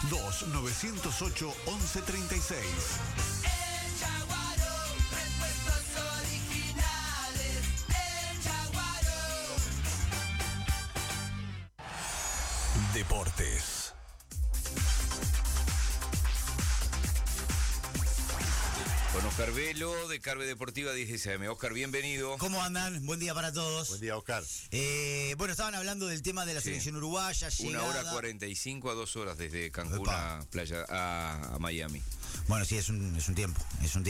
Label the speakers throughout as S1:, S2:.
S1: 2-908-1136.
S2: El Jaguaro, repuestos originales. El Jaguaro.
S1: Deportes.
S3: Con Oscar Velo, de Carve Deportiva 10 AM. Oscar, bienvenido.
S4: ¿Cómo andan? Buen día para todos.
S5: Buen día, Oscar.
S4: Bueno, estaban hablando del tema de la selección uruguaya.
S3: 1 hora 45 a 2 horas desde Cancún a Miami.
S4: Bueno, sí, es un tiempo.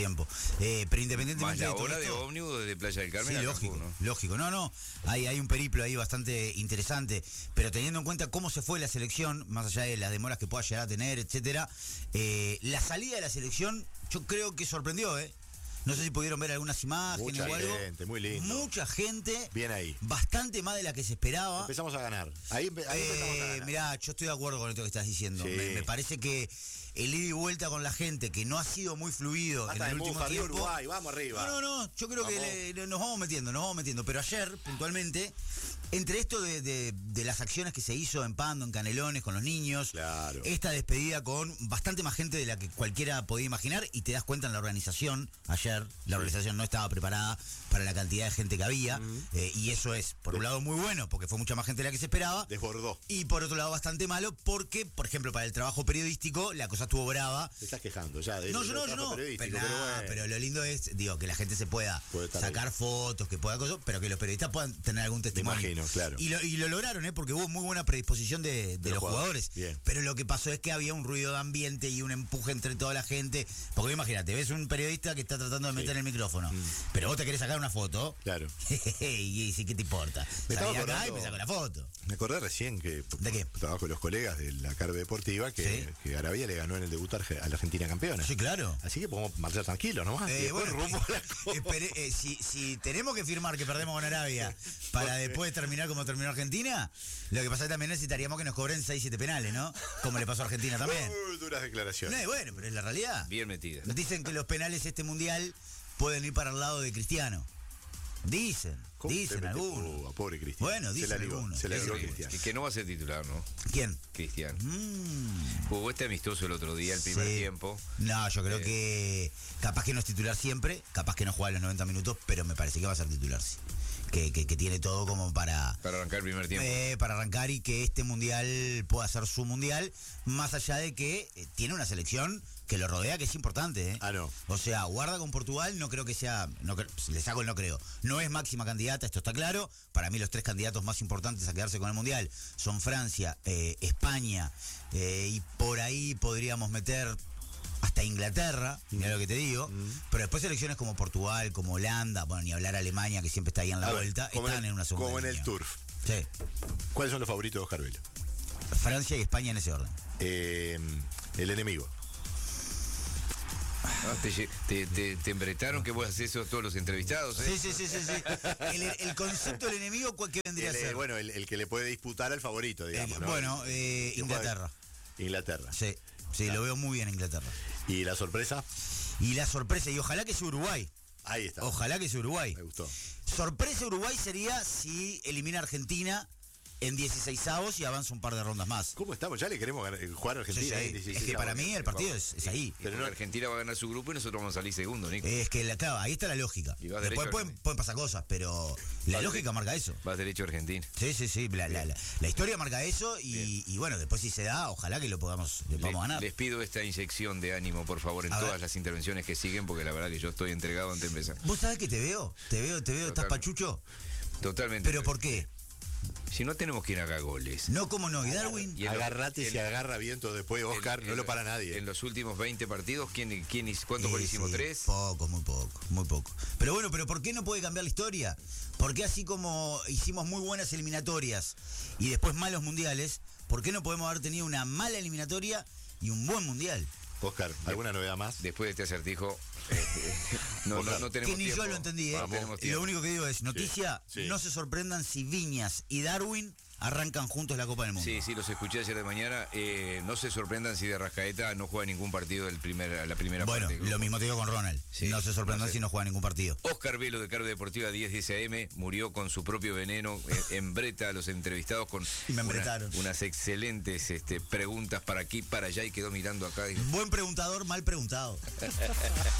S4: Pero independientemente
S3: Más la
S4: de todo
S3: hora de
S4: esto,
S3: ómnibus desde Playa del Carmen
S4: sí,
S3: a
S4: lógico,
S3: Cancún, ¿no?
S4: lógico. No, hay un periplo ahí bastante interesante, pero teniendo en cuenta cómo se fue la selección, más allá de las demoras que pueda llegar a tener, etcétera, la salida de la selección yo creo que sorprendió, ¿eh? No sé si pudieron ver algunas imágenes
S5: Mucha
S4: o algo.
S5: gente, muy lindo.
S4: Mucha gente.
S5: Bien ahí.
S4: Bastante más de la que se esperaba.
S5: Empezamos a ganar. Ahí empezamos a ganar.
S4: Mirá, yo estoy de acuerdo con esto que estás diciendo.
S5: Sí.
S4: Me parece que el ida y vuelta con la gente, que no ha sido muy fluido
S5: Hasta
S4: en el último
S5: arriba
S4: tiempo.
S5: Uruguay, vamos arriba.
S4: No, yo creo que nos vamos metiendo. Pero ayer, puntualmente, entre esto de las acciones que se hizo en Pando, en Canelones, con los niños,
S5: Claro.
S4: esta despedida con bastante más gente de la que cualquiera podía imaginar, y te das cuenta en la organización, ayer, la organización no estaba preparada para la cantidad de gente que había, y eso es, por un lado, muy bueno, porque fue mucha más gente de la que se esperaba.
S5: Desbordó.
S4: Y por otro lado, bastante malo, porque, por ejemplo, para el trabajo periodístico, la cosa estuvo brava.
S5: Te estás quejando ya de
S4: No, yo no.
S5: periodístico,
S4: Pero,
S5: bueno.
S4: lo lindo es, digo, que la gente se pueda
S5: Puede estar
S4: sacar
S5: ahí.
S4: fotos, que pueda cosas, pero que los periodistas puedan tener algún testimonio.
S5: imagino, claro.
S4: Y lo lograron, porque hubo muy buena predisposición de los jugadores.
S5: Bien.
S4: Pero lo que pasó es que había un ruido de ambiente y un empuje entre toda la gente. Porque imagínate, ves un periodista que está tratando de meter el micrófono, pero vos te querés sacar una foto.
S5: Claro.
S4: y sí, ¿qué te importa?
S5: Me estaba
S4: Salí acá y
S5: acordando-
S4: me saco la foto.
S5: Me acordé recién que
S4: ¿De qué?
S5: trabajo con los colegas de la Carve Deportiva que Garavia le ganó en el debut a la Argentina campeona.
S4: Sí, claro.
S5: Así que podemos marchar tranquilos nomás. y después rumbo a la Copa.
S4: Si tenemos que firmar que perdemos con Arabia para después terminar como terminó Argentina, lo que pasa es que también necesitaríamos que nos cobren 6-7 penales, ¿no? Como le pasó a Argentina también.
S5: Duras declaraciones.
S4: No, bueno, pero es la realidad.
S3: Bien metida.
S4: Dicen que los penales este mundial pueden ir para el lado de Cristiano. Dicen
S5: ¿Cómo se mete?
S4: algunos.
S5: Pobre Cristiano.
S4: Bueno, dicen algunos.
S5: Se la ligó
S3: Que,
S5: Cristiano.
S3: que no va a ser titular, ¿no?
S4: ¿Quién?
S3: Cristiano. Jugó este amistoso el otro día, el primer
S4: Sí.
S3: tiempo.
S4: No, yo creo que capaz que no es titular siempre, capaz que no juega los 90 minutos, pero me parece que va a ser titular, sí. Que tiene todo como para
S3: Para arrancar el primer tiempo.
S4: para arrancar, y que este mundial pueda ser su mundial, más allá de que tiene una selección que lo rodea, que es importante, ¿eh?
S5: Ah, no.
S4: O sea, guarda con Portugal, no creo que sea, le saco el no creo, no es máxima candidata, esto está claro. Para mí los tres candidatos más importantes a quedarse con el mundial son Francia, España, y por ahí podríamos meter hasta Inglaterra, mira lo que te digo, pero después selecciones como Portugal, como Holanda, bueno, ni hablar Alemania, que siempre está ahí en la
S5: A ver,
S4: vuelta,
S5: como
S4: están en una segunda
S5: Como en el
S4: línea.
S5: Turf.
S4: Sí.
S5: ¿Cuáles son los favoritos de Oscar Velo?
S4: Francia y España en ese orden.
S5: El enemigo.
S3: Ah, te embretaron que vos haces eso a todos los entrevistados, ¿eh?
S4: Sí. El concepto del enemigo, ¿qué vendría a ser?
S5: Bueno, el que le puede disputar al favorito, digamos. ¿no?
S4: Bueno, Inglaterra.
S5: Inglaterra.
S4: Sí, lo veo muy bien Inglaterra.
S5: ¿Y la sorpresa?
S4: Y la sorpresa, y ojalá que sea Uruguay.
S5: Ahí está.
S4: Ojalá que sea Uruguay.
S5: Me gustó.
S4: Sorpresa Uruguay sería si elimina a Argentina en 16avos y avanza un par de rondas más.
S5: ¿Cómo estamos? Ya le queremos jugar a Argentina.
S4: Sí. Es que para mí el partido es ahí.
S3: Pero no, Argentina va a ganar su grupo y nosotros vamos a salir segundo, Nico.
S4: Es que, claro, ahí está la lógica.
S3: Y vas
S4: Después
S3: derecho a
S4: pueden pasar cosas, pero la lógica marca eso.
S3: Vas derecho a Argentina.
S4: Sí. La historia marca eso, y bueno, después si se da, ojalá que lo podamos ganar.
S3: Les pido esta inyección de ánimo, por favor, en
S4: A
S3: todas
S4: ver.
S3: las intervenciones que siguen, porque la verdad que yo estoy entregado antes de empezar.
S4: ¿Vos sabés que te veo, estás pachucho?
S3: Totalmente.
S4: ¿Pero por qué?
S3: Si no tenemos quien haga goles.
S4: No, ¿cómo no? ¿Y Darwin?
S3: Y en
S5: Agarrate
S3: en-
S5: si agarra viento después, Oscar, no lo para nadie.
S3: En los últimos 20 partidos, ¿cuántos goles hicimos?
S4: Sí,
S3: ¿3?
S4: Poco, muy poco. Pero bueno, ¿por qué no puede cambiar la historia? ¿Por qué así como hicimos muy buenas eliminatorias y después malos mundiales, por qué no podemos haber tenido una mala eliminatoria y un buen mundial?
S5: Oscar, ¿alguna novedad más?
S3: Después de este acertijo, no tenemos
S4: Que ni
S3: tiempo.
S4: yo lo entendí, ¿eh?
S3: No tenemos
S4: Y
S3: tiempo.
S4: lo único que digo es, noticia,
S5: Sí.
S4: no se sorprendan si Viñas y Darwin arrancan juntos la Copa del Mundo.
S3: Sí, los escuché ayer de mañana. No se sorprendan si de Arrascaeta no juega ningún partido la primera
S4: Bueno,
S3: parte.
S4: lo mismo te digo con Ronald.
S3: Sí,
S4: no se sorprendan si no juega ningún partido.
S3: Oscar Velo de Carve Deportiva 10 AM murió con su propio veneno. Embreta a los entrevistados con
S4: Y me embretaron.
S3: unas excelentes preguntas para aquí, para allá, y quedó mirando acá.
S4: Buen preguntador, mal preguntado.